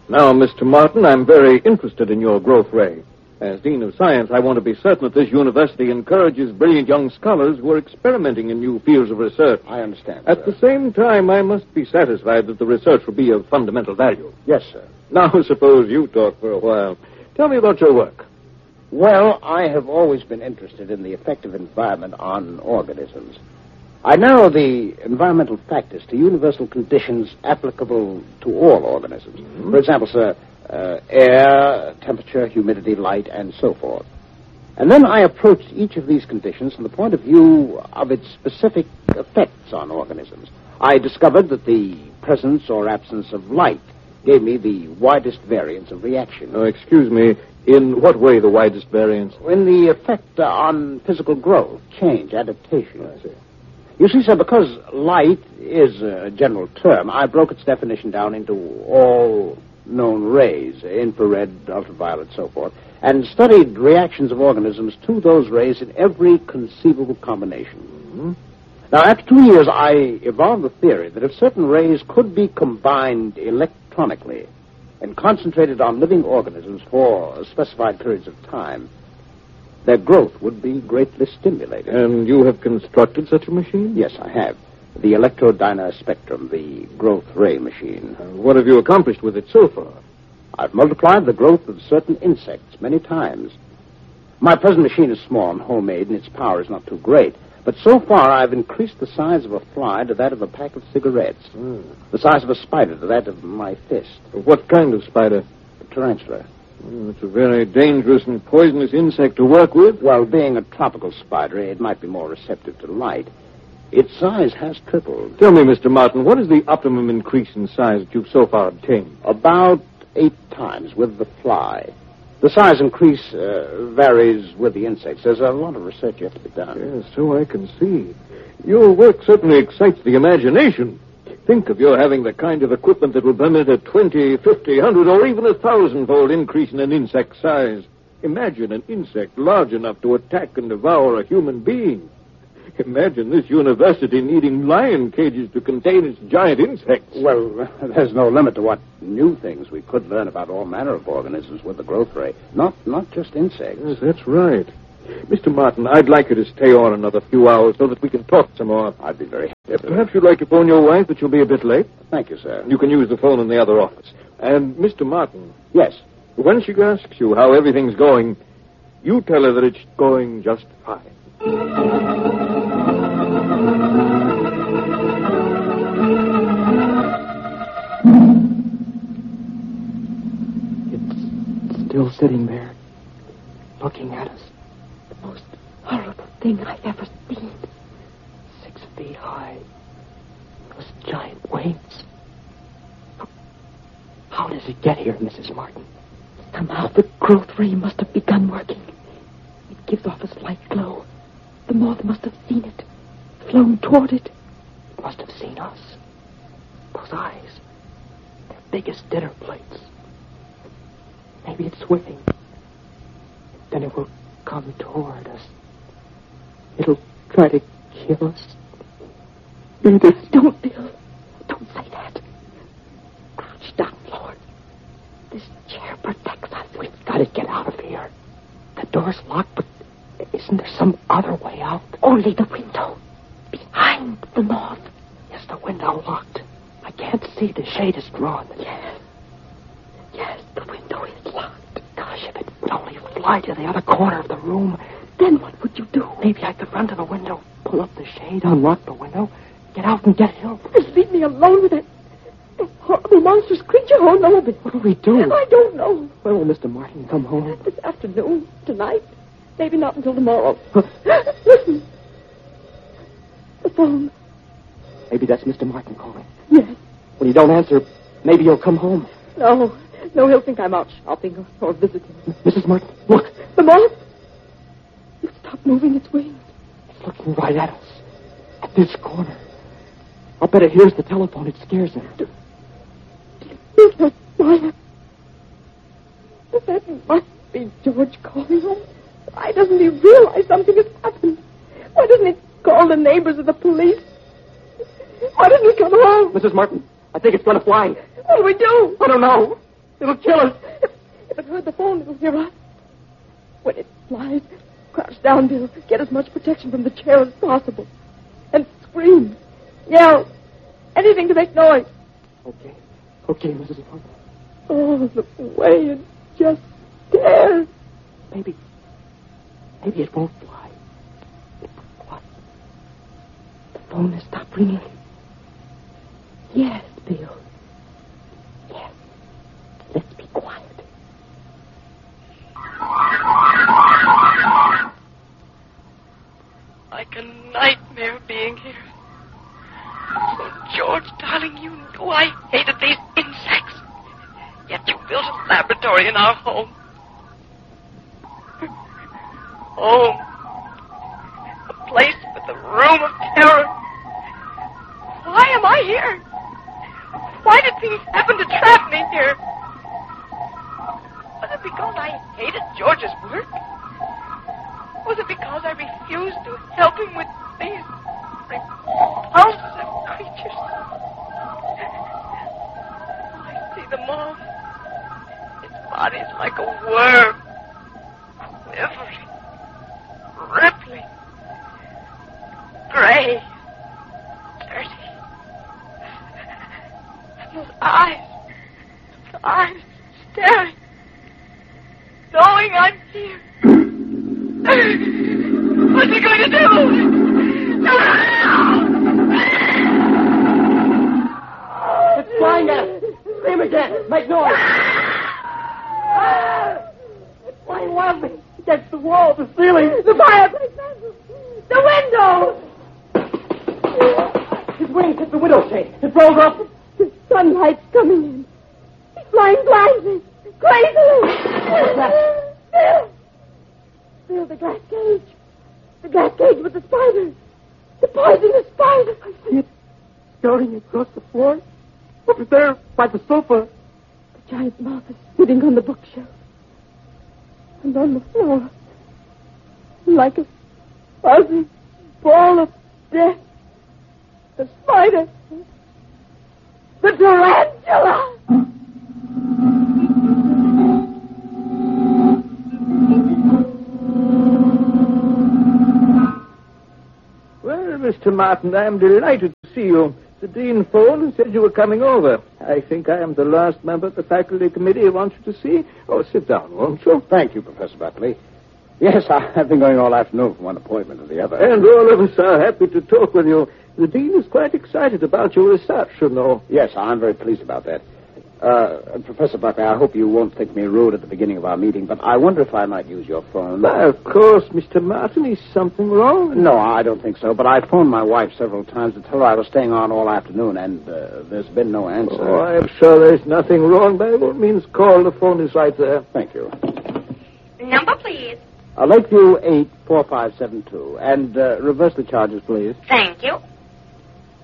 Now, Mr. Martin, I'm very interested in your growth ray. As Dean of Science, I want to be certain that this university encourages brilliant young scholars who are experimenting in new fields of research. I understand, At the same time, I must be satisfied that the research will be of fundamental value. Yes, sir. Now, suppose you talk for a while. Tell me about your work. Well, I have always been interested in the effect of environment on organisms. I narrow the environmental factors to universal conditions applicable to all organisms. Mm-hmm. For example, sir, air, temperature, humidity, light, and so forth. And then I approached each of these conditions from the point of view of its specific effects on organisms. I discovered that the presence or absence of light gave me the widest variance of reaction. Oh, excuse me, in what way the widest variance? In the effect on physical growth, change, adaptation. I see. You see, sir, because light is a general term, I broke its definition down into all known rays, infrared, ultraviolet, so forth, and studied reactions of organisms to those rays in every conceivable combination. Mm-hmm. Now, after 2 years, I evolved the theory that if certain rays could be combined electronically and concentrated on living organisms for specified periods of time, their growth would be greatly stimulated. And you have constructed such a machine? Yes, I have. The electrodynaspectrum, the growth ray machine. What have you accomplished with it so far? I've multiplied the growth of certain insects many times. My present machine is small and homemade, and its power is not too great. But so far, I've increased the size of a fly to that of a pack of cigarettes. The size of a spider to that of my fist. What kind of spider? A tarantula. It's a very dangerous and poisonous insect to work with. Well, being a tropical spider, it might be more receptive to light. Its size has tripled. Tell me, Mr. Martin, what is the optimum increase in size that you've so far obtained? About 8 times with the fly. The size increase varies with the insects. There's a lot of research yet to be done. Yes, so I can see. Your work certainly excites the imagination. Think of your having the kind of equipment that will permit a 20, 50, 100, or even 1,000-fold increase in an insect's size. Imagine an insect large enough to attack and devour a human being. Imagine this university needing lion cages to contain its giant insects. Well, there's no limit to what new things we could learn about all manner of organisms with the growth ray. Not just insects. Yes, that's right. Mr. Martin, I'd like you to stay on another few hours so that we can talk some more. I'd be very happy. Perhaps you'd like to phone your wife that you'll be a bit late? Thank you, sir. You can use the phone in the other office. And, Mr. Martin. Yes? When she asks you how everything's going, you tell her that it's going just fine. It's still sitting there, looking at us. The most horrible thing I've ever seen. 6 feet high. Those giant wings. How does it get here, Mrs. Martin? Somehow the growth ray must have begun working. It gives off a slight glow. The moth must have seen it, flown toward it. It must have seen us. Those eyes, they're big as dinner plates. Maybe it's swimming. Then it will come toward us. It'll try to kill us. Don't, Bill. Don't say that. Crouch down, Lord. This chair protects us. We've got to get out of here. The door's locked, but isn't there some other way out? Only the window. Behind the north. Is the window locked? I can't see. The shade is drawn. Yes, the window is locked. Gosh, if it would only fly to the other corner of the room. Then what would you do? Maybe I could run to the window, pull up the shade, unlock the window, get out and get help. Just leave me alone with that horrible monstrous creature. Oh, no, but what do we do? I don't know. When will Mr. Martin come home? This afternoon, tonight. Maybe not until tomorrow. Listen. The phone. Maybe that's Mr. Martin calling. Yes. When you don't answer, maybe you'll come home. No, he'll think I'm out shopping or visiting. Mrs. Martin, look. The moth. It stopped moving its wings. It's looking right at us. At this corner. I'll bet it hears the telephone. It scares him. That must be George calling home. Why doesn't he realize something has happened? Why doesn't he call the neighbors or the police? Why doesn't he come home? Mrs. Martin, I think it's going to fly. What do we do? I don't know. It'll kill us. If it heard the phone, it'll hear us. When it flies, crouch down, Bill. Get as much protection from the chair as possible. And scream. Yell. Anything to make noise. Okay. Okay, Mrs. Long. Oh, the way it just stares. Maybe it won't fly. What? The phone has stopped ringing. Yes, Bill. Yes. Let's be quiet. Like a nightmare being here. Oh, George, darling, you knew I hated these insects. Yet you built a laboratory in our home. Home. A place with a room of terror. Why am I here? Why did things happen to trap me here? Was it because I hated George's work? Was it because I refused to help him with these repulsive creatures? I see them all. Its body's like a worm, quivering, rippling, gray, dirty. And those eyes staring, knowing I'm here. What's he going to do? It's flying at us. Scream again. Make noise. It's flying wildly against the wall, the ceiling, the fireplace, the window. His wings hit the window shade. It rolled up. The sunlight's coming in. He's flying blindly, crazily. What's that? Bill, the glass cage. The glass cage with the spider. The poisonous spider. I see it darting across the floor. Over there by the sofa. The giant moth is sitting on the bookshelf. And on the floor, like a fuzzy ball of death, the spider. The tarantula. Well, Mr. Martin, I am delighted to see you. The dean phoned and said you were coming over. I think I am the last member of the faculty committee he wants you to see. Oh, sit down, won't you? Thank you, Professor Buckley. Yes, I've been going all afternoon from one appointment to the other. And all of us are happy to talk with you. The dean is quite excited about your research, you know. Yes, I'm very pleased about that. Professor Buckley, I hope you won't think me rude at the beginning of our meeting, but I wonder if I might use your phone. Why, of course, Mr. Martin. Is something wrong? No, I don't think so, but I phoned my wife several times to tell her I was staying on all afternoon, and there's been no answer. Oh, I'm sure there's nothing wrong. By all means, call. The phone is right there. Thank you. Number, please. Lakeview 84572, and reverse the charges, please. Thank you.